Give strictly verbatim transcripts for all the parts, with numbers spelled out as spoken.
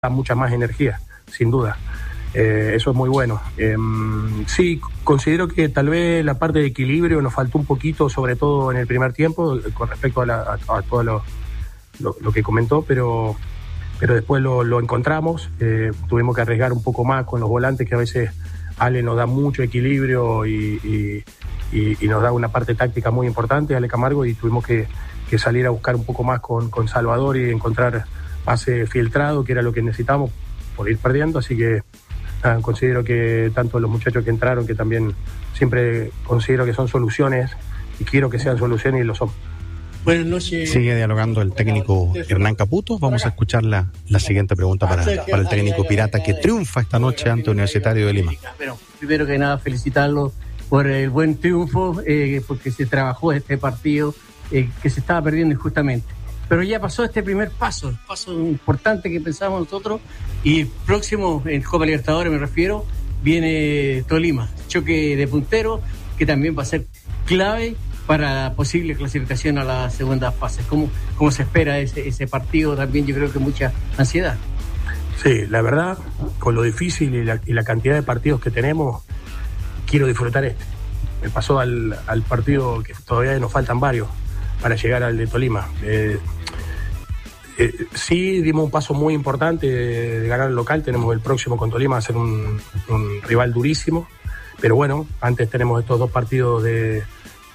da mucha más energía, sin duda. Eh, eso es muy bueno. Eh, sí, considero que tal vez la parte de equilibrio nos faltó un poquito, sobre todo en el primer tiempo, con respecto a, la, a, a todo lo, lo, lo que comentó, pero, pero después lo, lo encontramos. Eh, tuvimos que arriesgar un poco más con los volantes, que a veces Ale nos da mucho equilibrio y, y, y, y nos da una parte táctica muy importante, Ale Camargo, y tuvimos que, que salir a buscar un poco más con, con Salvador y encontrar pase filtrado, que era lo que necesitábamos por ir perdiendo. Así que ah, considero que tanto los muchachos que entraron, que también siempre considero que son soluciones y quiero que sean soluciones, y lo son. Buenas noches. Sigue dialogando el técnico Hernán Caputo. Vamos a escuchar la, la siguiente pregunta para, para el técnico pirata, que triunfa esta noche ante Universitario de Lima. Bueno, primero que nada felicitarlo por el buen triunfo, eh, porque se trabajó este partido eh, que se estaba perdiendo injustamente. Pero ya pasó este primer paso, el paso importante que pensábamos nosotros, y el próximo, en Copa Libertadores me refiero, viene Tolima, choque de puntero, que también va a ser clave para la posible clasificación a la segunda fase. ¿Cómo, cómo se espera ese, ese partido? También yo creo que mucha ansiedad. Sí, la verdad, con lo difícil y la, y la cantidad de partidos que tenemos, quiero disfrutar este. Me pasó al, al partido que todavía nos faltan varios para llegar al de Tolima. Eh, eh, sí, dimos un paso muy importante de, de ganar el local. Tenemos el próximo con Tolima, va a ser un, un rival durísimo, pero bueno, antes tenemos estos dos partidos de,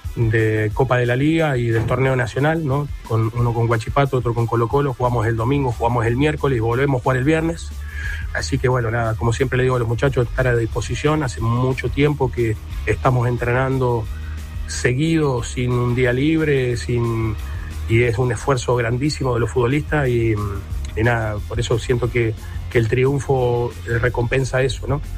de Copa de la Liga y del torneo nacional, ¿no? Con, uno con Huachipato, otro con Colo Colo. Jugamos el domingo, jugamos el miércoles y volvemos a jugar el viernes. Así que bueno, nada, como siempre le digo a los muchachos, estar a disposición. Hace mucho tiempo que estamos entrenando seguido, sin un día libre, sin y es un esfuerzo grandísimo de los futbolistas y, y nada, por eso siento que, que el triunfo recompensa eso, ¿no?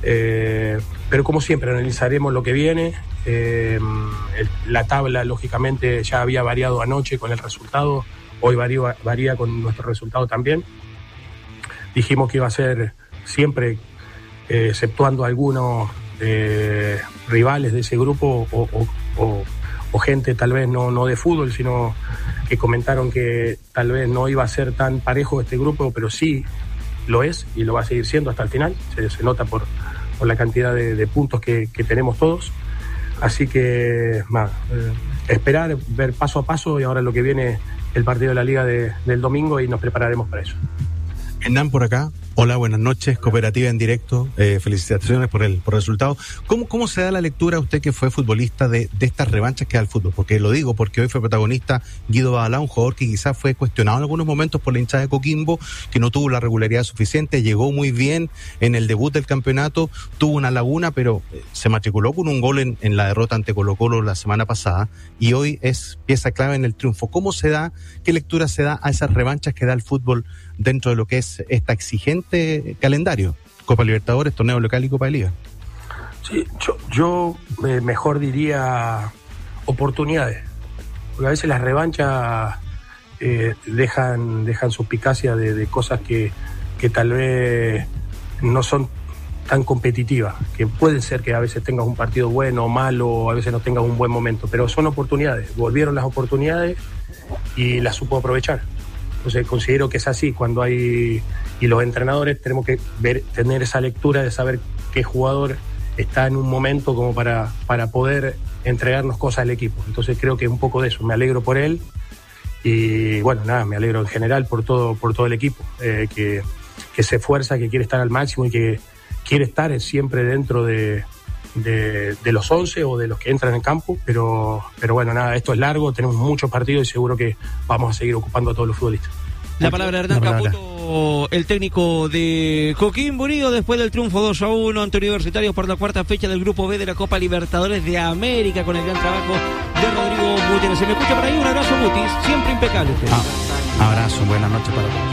Eh, pero como siempre analizaremos lo que viene. Eh, el, la tabla lógicamente ya había variado anoche con el resultado, hoy varía, varía con nuestro resultado también. Dijimos que iba a ser siempre, eh, exceptuando algunos eh, rivales de ese grupo o, o, o, o gente tal vez no, no de fútbol, sino que comentaron que tal vez no iba a ser tan parejo este grupo, pero sí lo es y lo va a seguir siendo hasta el final. Se, se nota por, por la cantidad de, de puntos que, que tenemos todos. Así que nada, eh, esperar, ver paso a paso, y ahora lo que viene el partido de la Liga de, del domingo, y nos prepararemos para eso. Hernán por acá. Hola, buenas noches, Cooperativa en directo. Eh, felicitaciones por el, por el resultado. ¿Cómo, ¿Cómo se da la lectura usted, que fue futbolista, de, de estas revanchas que da el fútbol? Porque lo digo porque hoy fue protagonista Guido Badalá, un jugador que quizás fue cuestionado en algunos momentos por la hinchada de Coquimbo, que no tuvo la regularidad suficiente, llegó muy bien en el debut del campeonato, tuvo una laguna, pero se matriculó con un gol en, en la derrota ante Colo Colo la semana pasada, y hoy es pieza clave en el triunfo. ¿Cómo se da, qué lectura se da a esas revanchas que da el fútbol dentro de lo que es esta exigente calendario? Copa Libertadores, torneo local y Copa de Liga. Sí, yo, yo eh, mejor diría oportunidades, porque a veces las revanchas eh, dejan, dejan suspicacia de, de cosas que, que tal vez no son tan competitivas, que puede ser que a veces tengas un partido bueno o malo, a veces no tengas un buen momento, pero son oportunidades. Volvieron las oportunidades y las supo aprovechar. Entonces considero que es así cuando hay, y los entrenadores tenemos que ver, tener esa lectura de saber qué jugador está en un momento como para, para poder entregarnos cosas al equipo. Entonces creo que es un poco de eso. Me alegro por él y bueno, nada, me alegro en general por todo, por todo el equipo, eh, que, que se esfuerza, que quiere estar al máximo y que quiere estar siempre dentro de, de, de los once o de los que entran en campo, pero, pero bueno, nada, esto es largo, tenemos muchos partidos y seguro que vamos a seguir ocupando a todos los futbolistas. La palabra de Hernán Caputo, el técnico de Coquimbo Unido, después del triunfo dos a uno ante Universitarios por la cuarta fecha del Grupo B de la Copa Libertadores de América, con el gran trabajo de Rodrigo Gutiérrez. Se me escucha por ahí, un abrazo, Gutis, siempre impecable usted. Ah, abrazo, buenas noches para todos.